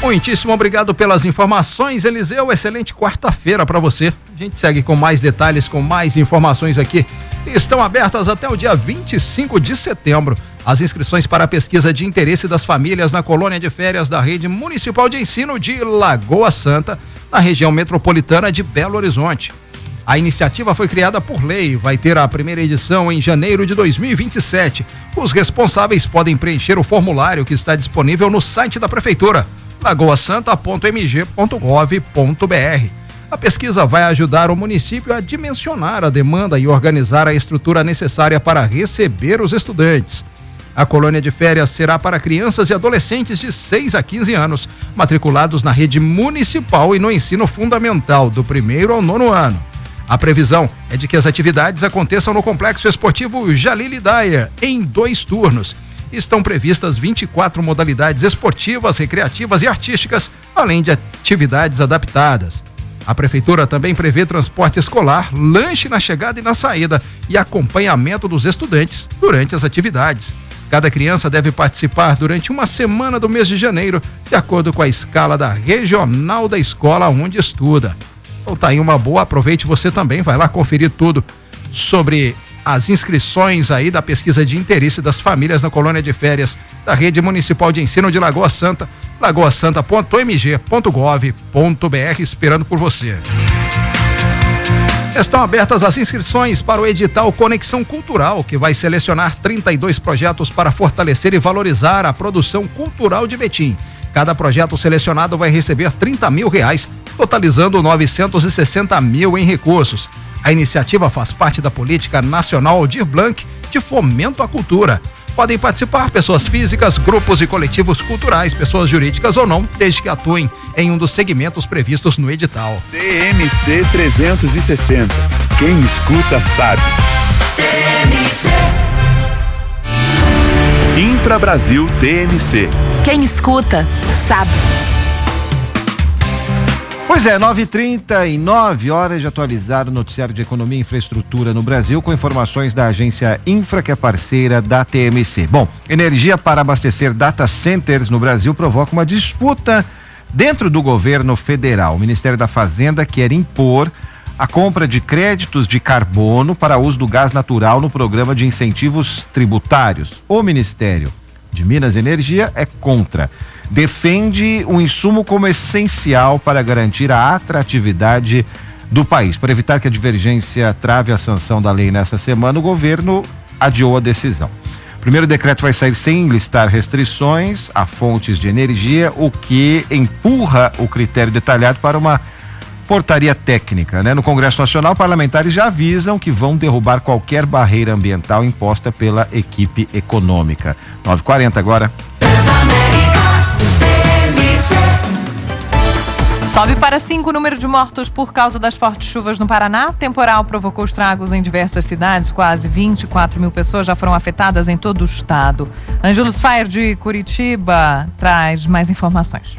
Muitíssimo obrigado pelas informações, Eliseu. Excelente quarta-feira para você. A gente segue com mais detalhes, com mais informações aqui. Estão abertas até o dia 25 de setembro as inscrições para a pesquisa de interesse das famílias na colônia de férias da Rede Municipal de Ensino de Lagoa Santa, na região metropolitana de Belo Horizonte. A iniciativa foi criada por lei, vai ter a primeira edição em janeiro de 2027. Os responsáveis podem preencher o formulário que está disponível no site da Prefeitura, lagoasanta.mg.gov.br. A pesquisa vai ajudar o município a dimensionar a demanda e organizar a estrutura necessária para receber os estudantes. A colônia de férias será para crianças e adolescentes de 6 a 15 anos, matriculados na rede municipal e no ensino fundamental, do 1º ao 9º ano. A previsão é de que as atividades aconteçam no Complexo Esportivo Jalil Dayer, em 2 turnos. Estão previstas 24 modalidades esportivas, recreativas e artísticas, além de atividades adaptadas. A Prefeitura também prevê transporte escolar, lanche na chegada e na saída e acompanhamento dos estudantes durante as atividades. Cada criança deve participar durante uma semana do mês de janeiro, de acordo com a escala da regional da escola onde estuda. Então tá aí uma boa, aproveite você também, vai lá conferir tudo sobre as inscrições aí da pesquisa de interesse das famílias na colônia de férias da Rede Municipal de Ensino de Lagoa Santa, lagoasanta.mg.gov.br, esperando por você. Estão abertas as inscrições para o edital Conexão Cultural, que vai selecionar 32 projetos para fortalecer e valorizar a produção cultural de Betim. Cada projeto selecionado vai receber R$30 mil, totalizando 960 mil em recursos. A iniciativa faz parte da Política Nacional Aldir Blanc de Fomento à Cultura. Podem participar pessoas físicas, grupos e coletivos culturais, pessoas jurídicas ou não, desde que atuem em um dos segmentos previstos no edital. TMC 360. Quem escuta sabe. TMC. Infra Brasil TMC. Quem escuta sabe. Pois é, 9h39, hora de atualizar o noticiário de economia e infraestrutura no Brasil com informações da agência Infra, que é parceira da TMC. Bom, energia para abastecer data centers no Brasil provoca uma disputa dentro do governo federal. O Ministério da Fazenda quer impor a compra de créditos de carbono para uso do gás natural no programa de incentivos tributários. O Ministério de Minas e Energia é contra. Defende o insumo como essencial para garantir a atratividade do país. Para evitar que a divergência trave a sanção da lei nessa semana, o governo adiou a decisão. O primeiro decreto vai sair sem listar restrições a fontes de energia, o que empurra o critério detalhado para uma portaria técnica, né? No Congresso Nacional, parlamentares já avisam que vão derrubar qualquer barreira ambiental imposta pela equipe econômica. 9h40 agora. Sobe para 5 o número de mortos por causa das fortes chuvas no Paraná. O temporal provocou estragos em diversas cidades. Quase 24 mil pessoas já foram afetadas em todo o estado. Ângelos Fair de Curitiba traz mais informações.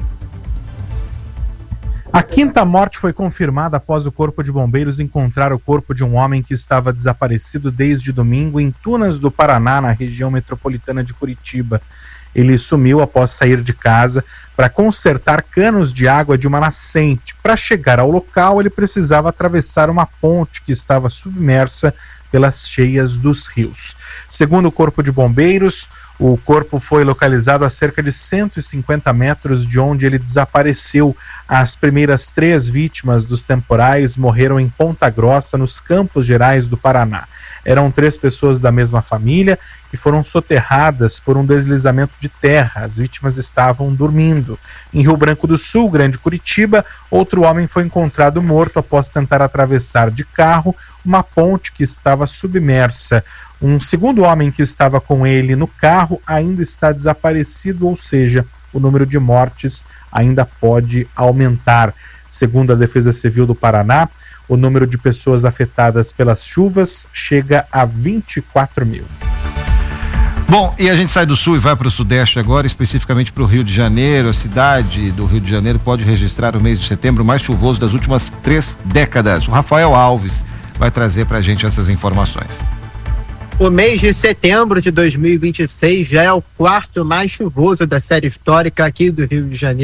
A 5ª morte foi confirmada após o Corpo de Bombeiros encontrar o corpo de um homem que estava desaparecido desde domingo em Tunas do Paraná, na região metropolitana de Curitiba. Ele sumiu após sair de casa para consertar canos de água de uma nascente. Para chegar ao local, ele precisava atravessar uma ponte que estava submersa pelas cheias dos rios. Segundo o Corpo de Bombeiros, o corpo foi localizado a cerca de 150 metros de onde ele desapareceu. As primeiras 3 vítimas dos temporais morreram em Ponta Grossa, nos Campos Gerais do Paraná. Eram 3 pessoas da mesma família que foram soterradas por um deslizamento de terra. As vítimas estavam dormindo. Em Rio Branco do Sul, Grande Curitiba, outro homem foi encontrado morto após tentar atravessar de carro uma ponte que estava submersa. Um segundo homem que estava com ele no carro ainda está desaparecido, ou seja, o número de mortes ainda pode aumentar. Segundo a Defesa Civil do Paraná, o número de pessoas afetadas pelas chuvas chega a 24 mil. Bom, e a gente sai do sul e vai para o sudeste agora, especificamente para o Rio de Janeiro. A cidade do Rio de Janeiro pode registrar o mês de setembro mais chuvoso das últimas 3 décadas. O Rafael Alves vai trazer para a gente essas informações. O mês de setembro de 2026 já é o 4º mais chuvoso da série histórica aqui do Rio de Janeiro.